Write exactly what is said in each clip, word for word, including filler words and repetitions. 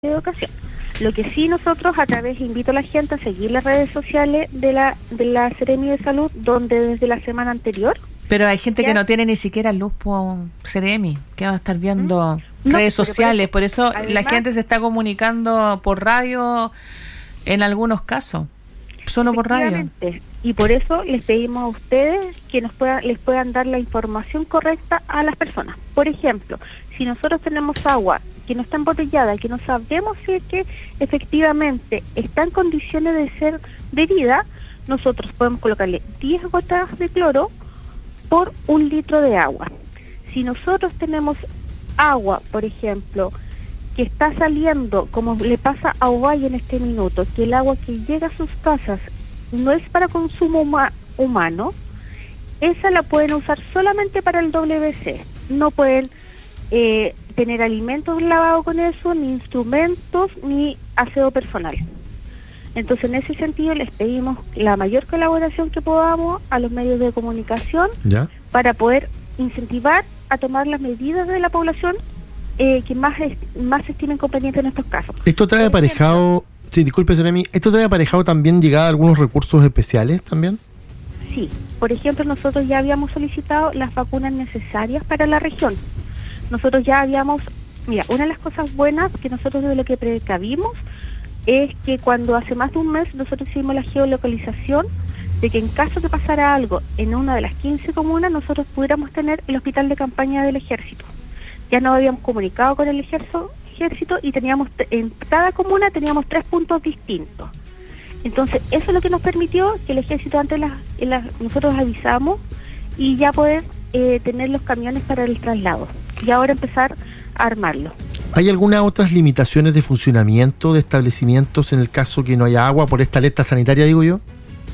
de educación. Lo que sí nosotros a través, invito a la gente a seguir las redes sociales de la de la Seremi de Salud, donde desde la semana anterior. Pero hay gente ¿ya? que no tiene ni siquiera luz por Seremi, que va a estar viendo ¿Mm? redes no, sociales, por eso, por eso además, la gente se está comunicando por radio en algunos casos, solo por radio. Y por eso les pedimos a ustedes que nos puedan, les puedan dar la información correcta a las personas. Por ejemplo, si nosotros tenemos agua que no está embotellada, que no sabemos si es que efectivamente está en condiciones de ser bebida, nosotros podemos colocarle diez gotas de cloro por un litro de agua. Si nosotros tenemos agua, por ejemplo, que está saliendo, como le pasa a Ovalle en este minuto, que el agua que llega a sus casas no es para consumo huma- humano, esa la pueden usar solamente para el W C. No pueden eh, tener alimentos lavados con eso, ni instrumentos, ni aseo personal. Entonces, en ese sentido, les pedimos la mayor colaboración que podamos a los medios de comunicación, ¿ya?, para poder incentivar a tomar las medidas de la población eh, que más es, más se estimen convenientes en estos casos. Esto trae aparejado, sí, disculpe, Seremi, ¿esto trae aparejado también llegada a algunos recursos especiales también? Sí, por ejemplo, nosotros ya habíamos solicitado las vacunas necesarias para la región. Nosotros ya habíamos, mira, una de las cosas buenas que nosotros de lo que precavimos es que cuando hace más de un mes nosotros hicimos la geolocalización de que en caso que pasara algo en una de las quince comunas, nosotros pudiéramos tener el hospital de campaña del ejército. Ya nos habíamos comunicado con el ejército, ejército y teníamos, en cada comuna teníamos tres puntos distintos. Entonces, eso es lo que nos permitió que el ejército antes las, las, nosotros avisamos y ya poder eh, tener los camiones para el traslado. Y ahora empezar a armarlo. ¿Hay algunas otras limitaciones de funcionamiento de establecimientos en el caso que no haya agua por esta alerta sanitaria, digo yo?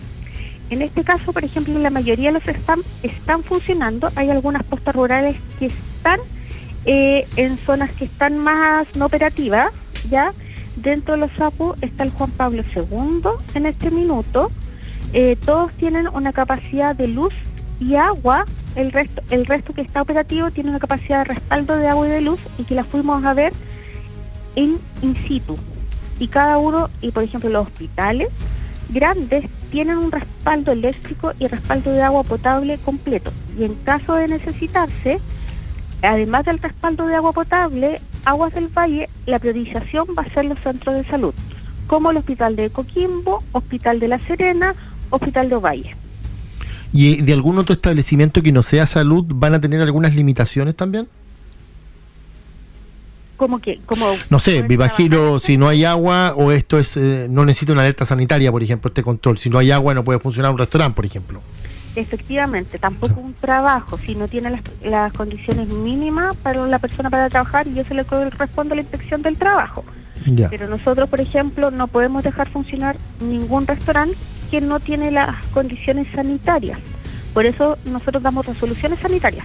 En este caso, por ejemplo, la mayoría de los están, están funcionando. Hay algunas postas rurales que están eh, en zonas que están más no operativas, ¿ya? Dentro de los A P U está el Juan Pablo segundo en este minuto. Eh, todos tienen una capacidad de luz y agua. El resto, el resto que está operativo tiene una capacidad de respaldo de agua y de luz y que la fuimos a ver en in situ. Y cada uno, y por ejemplo los hospitales grandes tienen un respaldo eléctrico y respaldo de agua potable completo. Y en caso de necesitarse, además del respaldo de agua potable, Aguas del Valle, la priorización va a ser los centros de salud, como el Hospital de Coquimbo, Hospital de La Serena, Hospital de Ovalle. ¿Y de algún otro establecimiento que no sea salud van a tener algunas limitaciones también? ¿Cómo que? Como no sé, me imagino si no hay agua o esto es eh, no necesita una alerta sanitaria, por ejemplo, este control. Si no hay agua no puede funcionar un restaurante, por ejemplo. Efectivamente, tampoco un trabajo, si no tiene las, las condiciones mínimas para la persona para trabajar, y eso le corresponde a la inspección del trabajo. Ya. Pero nosotros, por ejemplo, no podemos dejar funcionar ningún restaurante que no tiene las condiciones sanitarias. Por eso nosotros damos resoluciones sanitarias.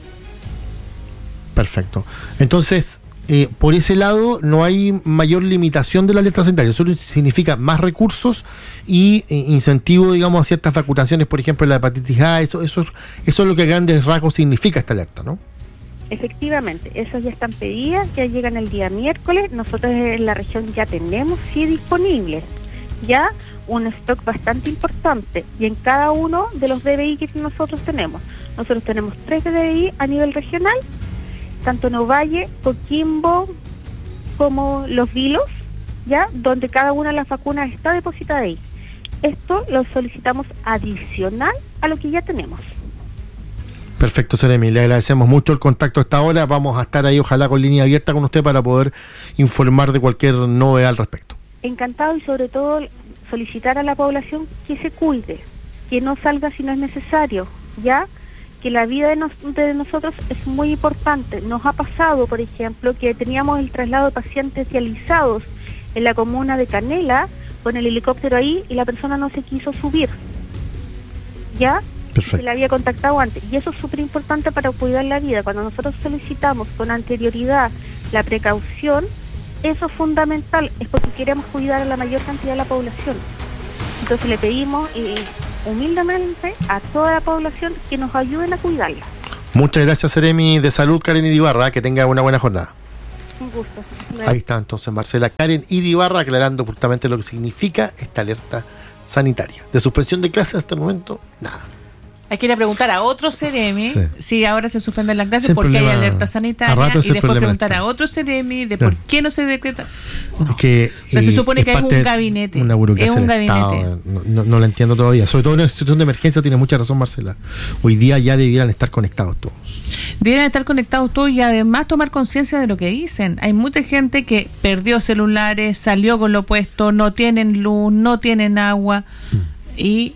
Perfecto. Entonces, eh, por ese lado no hay mayor limitación de la alerta sanitaria. Eso significa más recursos y eh, incentivo, digamos, a ciertas vacunaciones, por ejemplo, la hepatitis A. Eso, eso, eso es lo que a grandes rasgos significa esta alerta, ¿no? Efectivamente, esos ya están pedidas, ya llegan el día miércoles. Nosotros en la región ya tenemos, sí, disponibles, ya un stock bastante importante, y en cada uno de los D B I que nosotros tenemos, nosotros tenemos tres D B I a nivel regional, tanto en Ovalle, Coquimbo, como Los Vilos, ya, donde cada una de las vacunas está depositada ahí. Esto lo solicitamos adicional a lo que ya tenemos. Perfecto, Seremi, le agradecemos mucho el contacto hasta ahora. Vamos a estar ahí, ojalá con línea abierta con usted para poder informar de cualquier novedad al respecto. Encantado, y sobre todo solicitar a la población que se cuide, que no salga si no es necesario, ya que la vida de, nos, de nosotros es muy importante. Nos ha pasado, por ejemplo, que teníamos el traslado de pacientes dializados en la comuna de Canela con el helicóptero ahí y la persona no se quiso subir, ya. Perfecto. Se la había contactado antes, y eso es súper importante para cuidar la vida. Cuando nosotros solicitamos con anterioridad la precaución, eso es fundamental, es porque queremos cuidar a la mayor cantidad de la población. Entonces le pedimos eh, humildemente a toda la población que nos ayuden a cuidarla. Muchas gracias, Seremi de Salud, Karen Iribarra, que tenga una buena jornada. Un gusto. Ahí está entonces Marcela Karen Iribarra aclarando justamente lo que significa esta alerta sanitaria. De suspensión de clases hasta el momento, nada. Hay que ir a preguntar a otro Ceremi sí. si ahora se suspenden las clases, Ese porque problema, hay alerta sanitaria, y después preguntar a otro Ceremi de claro. por qué no se decreta. No. Es que, o sea, se supone que es un gabinete. Una es un gabinete. Estado, no, no, no lo entiendo todavía. Sobre todo en una situación de emergencia, tiene mucha razón Marcela. Hoy día ya debieran estar conectados todos. Debieran estar conectados todos y además tomar conciencia de lo que dicen. Hay mucha gente que perdió celulares, salió con lo puesto, no tienen luz, no tienen agua mm. y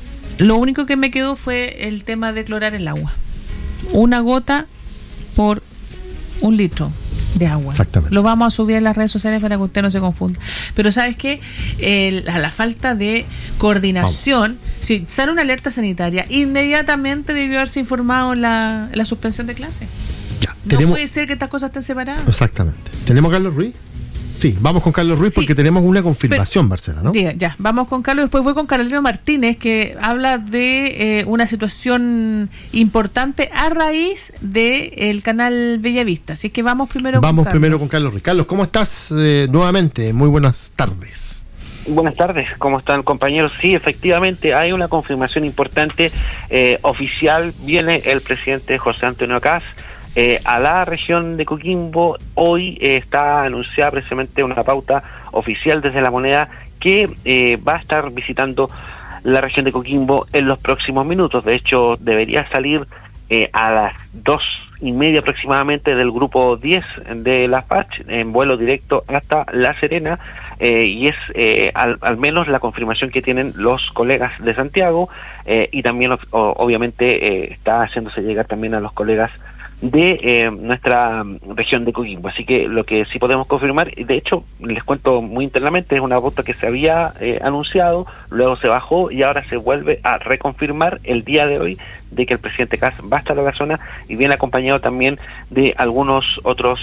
lo único que me quedó fue el tema de clorar el agua. Una gota por un litro de agua. Exactamente. Lo vamos a subir en las redes sociales para que usted no se confunda. Pero ¿sabes qué? El, a la falta de coordinación, vamos. Si sale una alerta sanitaria, inmediatamente debió haberse informado la, la suspensión de clase. Ya, no tenemos, puede ser que estas cosas estén separadas. Exactamente. ¿Tenemos a Carlos Ruiz? Sí, vamos con Carlos Ruiz porque sí, tenemos una confirmación, pero, Marcela, ¿no? Diga, ya, vamos con Carlos, después voy con Carolina Martínez, que habla de eh, una situación importante a raíz del canal Bellavista. Así que vamos primero vamos con Carlos. primero con Carlos Ruiz. Carlos, ¿cómo estás eh, nuevamente? Muy buenas tardes. Buenas tardes, ¿cómo están, compañeros? Sí, efectivamente, hay una confirmación importante eh, oficial. Viene el presidente José Antonio Kast Eh, a la región de Coquimbo. Hoy eh, está anunciada precisamente una pauta oficial desde La Moneda que eh, va a estar visitando la región de Coquimbo en los próximos minutos. De hecho, debería salir eh, a las dos y media aproximadamente del grupo diez de la P A C en vuelo directo hasta La Serena, eh, y es eh, al, al menos la confirmación que tienen los colegas de Santiago, eh, y también o, obviamente eh, está haciéndose llegar también a los colegas de eh, nuestra región de Coquimbo. Así que lo que sí podemos confirmar, y de hecho les cuento muy internamente, es una pauta que se había eh, anunciado, luego se bajó y ahora se vuelve a reconfirmar el día de hoy de que el presidente Kast va a estar en la zona y viene acompañado también de algunos otros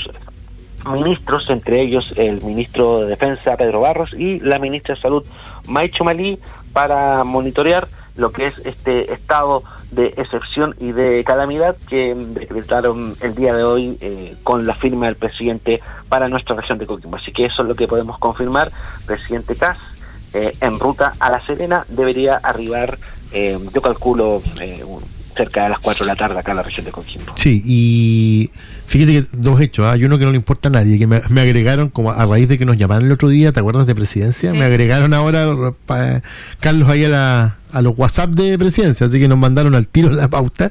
ministros, entre ellos el ministro de Defensa Pedro Barros y la ministra de Salud Maicho Malí, para monitorear lo que es este estado de excepción y de calamidad que decretaron el día de hoy eh, con la firma del presidente para nuestra región de Coquimbo. Así que eso es lo que podemos confirmar. Presidente Kast eh, en ruta a La Serena, debería arribar, eh, yo calculo, eh, cerca de las cuatro de la tarde acá en la región de Coquimbo. Sí, y fíjate que dos hechos, ¿eh? Hay uno que no le importa a nadie, que me, me agregaron como a raíz de que nos llamaron el otro día, ¿te acuerdas de Presidencia? Sí. Me agregaron ahora pa, Carlos ahí a, la, a los WhatsApp de Presidencia, así que nos mandaron al tiro la pauta.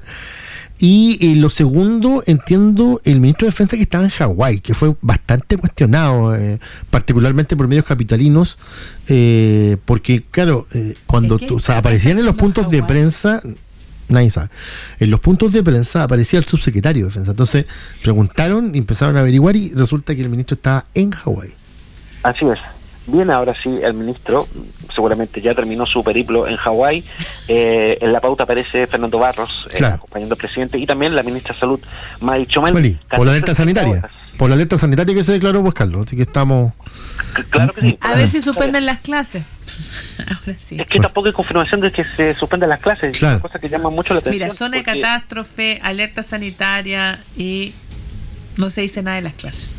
Y eh, lo segundo, entiendo el ministro de Defensa que estaba en Hawái, que fue bastante cuestionado, eh, particularmente por medios capitalinos, eh, porque claro, eh, cuando tú, o sea, aparecían en los puntos de prensa, nadie sabe, en los puntos de prensa aparecía el subsecretario de Defensa. Entonces preguntaron y empezaron a averiguar y resulta que el ministro estaba en Hawái. Así es. Bien, ahora sí, el ministro seguramente ya terminó su periplo en Hawái. Eh, en la pauta aparece Fernando Barros, claro, eh, acompañando al presidente, y también la ministra de Salud, Maicho Malí. Por la alerta sanitaria. Por la alerta sanitaria que se declaró, pues, Carlos. Así que estamos... Claro que sí. A ver si suspenden las clases. Ahora sí. Es que tampoco hay confirmación de que se suspendan las clases. Claro. Es una cosa que llama mucho la atención. Mira, zona de porque... catástrofe, alerta sanitaria, y no se dice nada de las clases.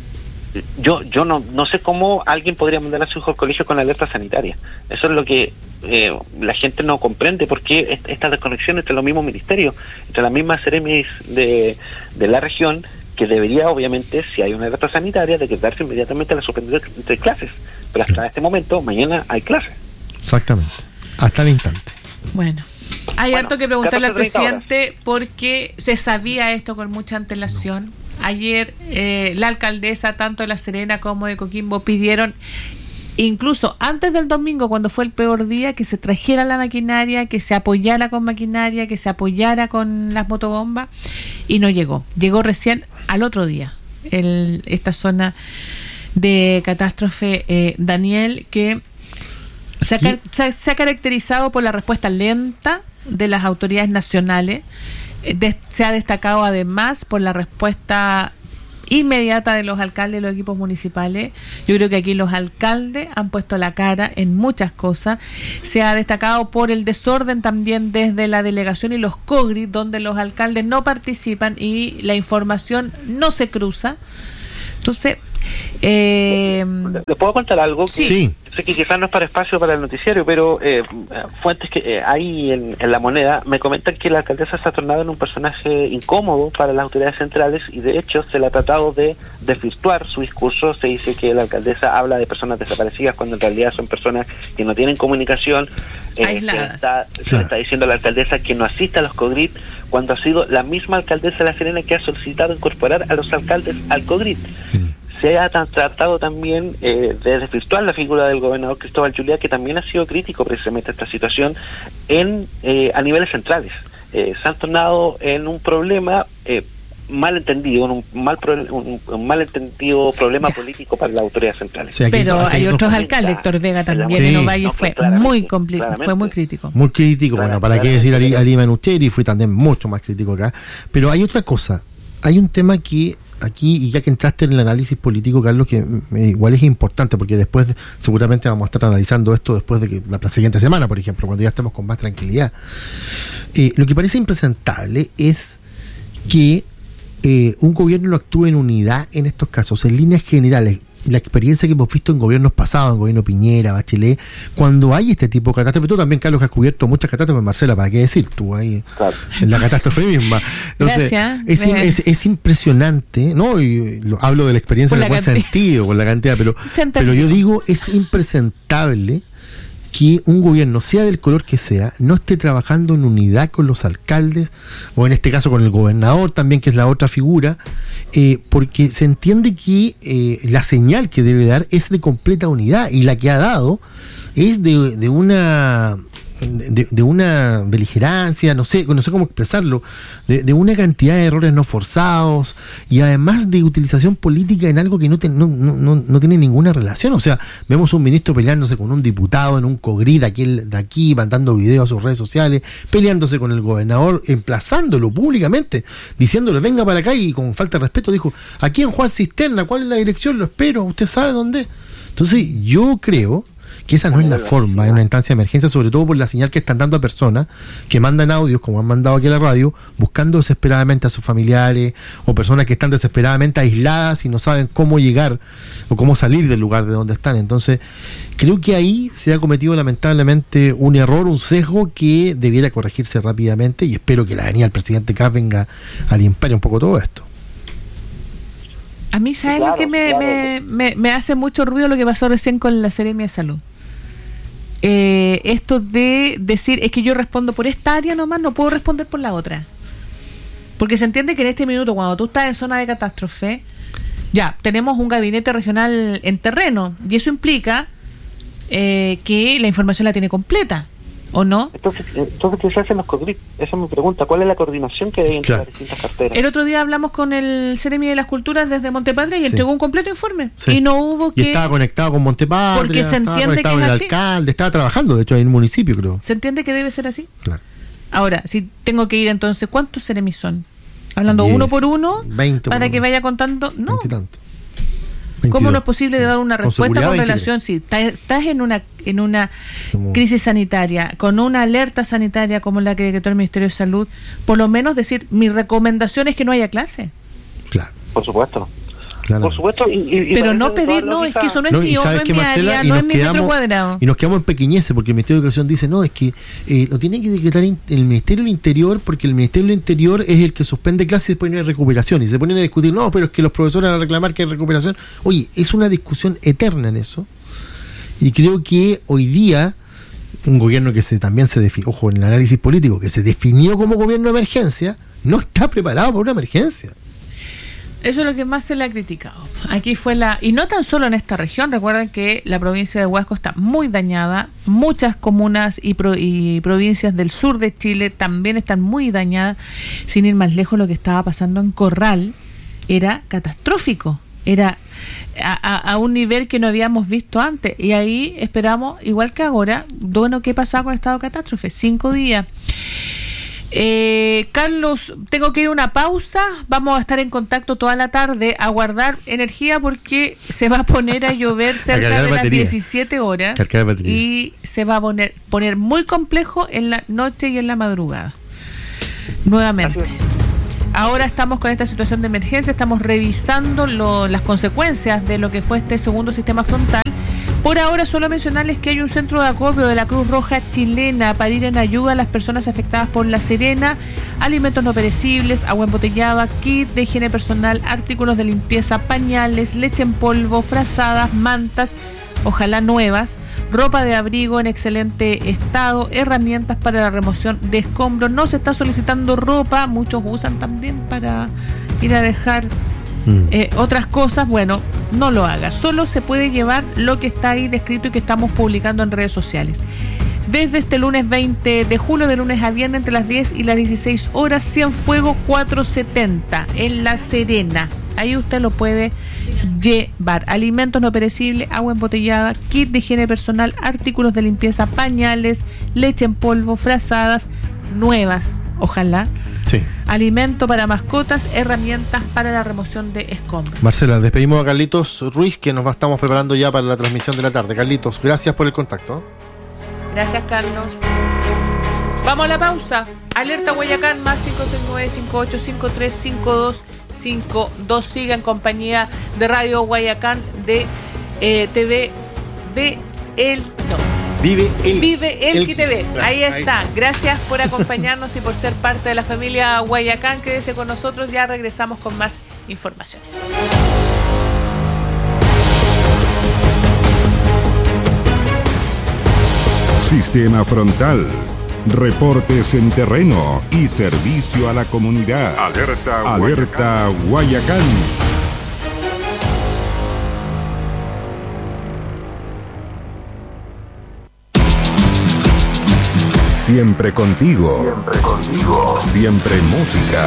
Yo yo no no sé cómo alguien podría mandar a su hijo al colegio con alerta sanitaria. Eso es lo que eh, la gente no comprende, porque est- esta desconexión entre los mismos ministerios, entre las mismas seremis de, de la región, que debería, obviamente, si hay una alerta sanitaria, decretarse inmediatamente la suspensión de, de clases. Pero hasta este momento, mañana hay clases. Exactamente. Hasta el instante. Bueno, hay bueno, harto que preguntarle al presidente horas. Porque se sabía esto con mucha antelación. Ayer eh, la alcaldesa, tanto de La Serena como de Coquimbo, pidieron, incluso antes del domingo, cuando fue el peor día, que se trajera la maquinaria, que se apoyara con maquinaria, que se apoyara con las motobombas, y no llegó. Llegó recién al otro día, el, esta zona de catástrofe, eh, Daniel, que se ha, se, se ha caracterizado por la respuesta lenta de las autoridades nacionales. De, se ha destacado además por la respuesta inmediata de los alcaldes y los equipos municipales. Yo creo que aquí los alcaldes han puesto la cara en muchas cosas. Se ha destacado por el desorden también desde la delegación y los C O G R I, donde los alcaldes no participan y la información no se cruza. Entonces, eh, ¿le puedo contar algo? Que, sí. Sé que quizás no es para espacio para el noticiario, pero eh, fuentes que eh, hay en, en La Moneda me comentan que la alcaldesa se ha tornado en un personaje incómodo para las autoridades centrales y de hecho se le ha tratado de desvirtuar su discurso. Se dice que la alcaldesa habla de personas desaparecidas cuando en realidad son personas que no tienen comunicación. Eh, Aisladas. Se está, se le está diciendo a la alcaldesa que no asista a los COGRIT cuando ha sido la misma alcaldesa de La Serena que ha solicitado incorporar a los alcaldes al COGRIT. Mm. Se ha tratado también eh, de desvirtuar la figura del gobernador Cristóbal Juliá, que también ha sido crítico precisamente a esta situación en eh, a niveles centrales. Eh, se han tornado en un problema eh, malentendido, un mal pro, un, un malentendido problema ya. político para las autoridades centrales. Sí, aquí, pero aquí hay otros alcaldes, Héctor Vega también sí. en Ovalle no, fue muy complicado, fue muy crítico. Muy crítico, bueno, para qué decir Ali, Ali Manucheri, fue también mucho más crítico acá. Pero hay otra cosa, hay un tema que aquí, y ya que entraste en el análisis político, Carlos, que eh, igual es importante, porque después seguramente vamos a estar analizando esto después de que la siguiente semana, por ejemplo, cuando ya estemos con más tranquilidad. Eh, lo que parece impresentable es que eh, un gobierno no actúe en unidad en estos casos, en líneas generales. La experiencia que hemos visto en gobiernos pasados, en gobierno Piñera, Bachelet, cuando hay este tipo de catástrofes, tú también, Carlos, has cubierto muchas catástrofes, Marcela, ¿para qué decir? Tú ahí, claro. en la catástrofe misma. Entonces, Gracias. Es, es, es impresionante, ¿no? Y lo, hablo de la experiencia en el buen sentido, con la cantidad, pero, pero yo digo, es impresentable que un gobierno, sea del color que sea, no esté trabajando en unidad con los alcaldes, o en este caso con el gobernador también, que es la otra figura, eh, porque se entiende que eh, la señal que debe dar es de completa unidad, y la que ha dado es de, de una... De, de una beligerancia, no sé, no sé cómo expresarlo, de, de una cantidad de errores no forzados y además de utilización política en algo que no, te, no, no, no tiene ninguna relación. O sea, vemos un ministro peleándose con un diputado en un COGRIT de aquí, de aquí mandando videos a sus redes sociales, peleándose con el gobernador, emplazándolo públicamente, diciéndole venga para acá, y con falta de respeto dijo, aquí en Juan Cisterna, ¿cuál es la dirección? Lo espero, ¿usted sabe dónde? Entonces yo creo que esa no es la forma en una instancia de emergencia, sobre todo por la señal que están dando a personas que mandan audios, como han mandado aquí a la radio, buscando desesperadamente a sus familiares, o personas que están desesperadamente aisladas y no saben cómo llegar o cómo salir del lugar de donde están. Entonces, creo que ahí se ha cometido lamentablemente un error, un sesgo que debiera corregirse rápidamente, y espero que la venida del presidente Kass venga a limpiar un poco todo esto. A mí, ¿sabes claro, lo que me, claro. me, me, me hace mucho ruido? Lo que pasó recién con la Seremia de Salud. Eh, esto de decir, es que yo respondo por esta área nomás, no puedo responder por la otra. Porque se entiende que en este minuto, cuando tú estás en zona de catástrofe, ya, tenemos un gabinete regional en terreno, y eso implica eh, que la información la tiene completa, ¿o no? Entonces, entonces ¿qué se hacen los COGRIT? Esa es mi pregunta. ¿Cuál es la coordinación que hay entre claro. las distintas carteras? El otro día hablamos con el Ceremi de las Culturas desde Montepatria y sí. entregó un completo informe. Sí. Y no hubo que... Y estaba conectado con Montepatria, porque se estaba entiende conectado que con es el así. alcalde, estaba trabajando, de hecho, en el municipio, creo. ¿Se entiende que debe ser así? Claro. Ahora, si tengo que ir entonces, ¿cuántos Ceremis son? Hablando diez, uno por uno, veinte para por que uno. Vaya contando... No. ¿Cómo no es posible dar una respuesta con, con relación si estás en una en una como crisis sanitaria, con una alerta sanitaria como la que decretó el Ministerio de Salud, por lo menos decir, mi recomendación es que no haya clase? Claro. Por supuesto. Claro. Por supuesto, y, y, pero no pedir, no, es que eso no es no, mío, no es mi área, no es mi metro cuadrado. Y nos quedamos en pequeñeces, porque el Ministerio de Educación dice, no, es que eh, lo tiene que decretar el Ministerio del Interior, porque el Ministerio del Interior es el que suspende clases y después no hay recuperación. Y se ponen a discutir, no, pero es que los profesores van a reclamar que hay recuperación. Oye, es una discusión eterna en eso. Y creo que hoy día, un gobierno que se también se definió, ojo, en el análisis político, que se definió como gobierno de emergencia, no está preparado para una emergencia. Eso es lo que más se le ha criticado. Aquí fue la... Y no tan solo en esta región, recuerden que la provincia de Huasco está muy dañada, muchas comunas y, pro, y provincias del sur de Chile también están muy dañadas. Sin ir más lejos, lo que estaba pasando en Corral era catastrófico, era a, a, a un nivel que no habíamos visto antes. Y ahí esperamos, igual que ahora, bueno, ¿qué pasaba con el estado de catástrofe? Cinco días. Eh, Carlos, tengo que ir a una pausa. Vamos a estar en contacto toda la tarde, a guardar energía porque se va a poner a llover cerca de las diecisiete horas y se va a poner, poner muy complejo en la noche y en la madrugada. Nuevamente. ahora estamos con esta situación de emergencia, estamos revisando lo, las consecuencias de lo que fue este segundo sistema frontal. Por ahora solo mencionarles que hay un centro de acopio de la Cruz Roja Chilena para ir en ayuda a las personas afectadas por La Serena, alimentos no perecibles, agua embotellada, kit de higiene personal, artículos de limpieza, pañales, leche en polvo, frazadas, mantas, ojalá nuevas, ropa de abrigo en excelente estado, herramientas para la remoción de escombros. No se está solicitando ropa, muchos usan también para ir a dejar Eh, otras cosas. Bueno, no lo haga, solo se puede llevar lo que está ahí descrito y que estamos publicando en redes sociales. Desde este lunes veinte de julio, de lunes a viernes, entre las diez y las dieciséis horas, Cienfuegos cuatrocientos setenta en La Serena. Ahí usted lo puede llevar. Alimentos no perecibles, agua embotellada, kit de higiene personal, artículos de limpieza, pañales, leche en polvo, frazadas nuevas, ojalá. Sí. Alimento para mascotas, herramientas para la remoción de escombros. Marcela, despedimos a Carlitos Ruiz, que nos estamos preparando ya para la transmisión de la tarde. Carlitos, gracias por el contacto. Gracias, Carlos. Vamos a la pausa. Alerta Guayacán, más cinco seis nueve, cinco ocho cinco tres, cinco dos cinco dos. Siga en compañía de Radio Guayacán, de eh, T V, de El... No. Vive el Vive el, el T V. Ahí está. Ahí. Gracias por acompañarnos y por ser parte de la familia Guayacán. Quédese con nosotros, ya regresamos con más informaciones. Sistema Frontal, reportes en terreno y servicio a la comunidad. Alerta Guayacán. Alerta Guayacán. Siempre contigo. Siempre contigo. Siempre música.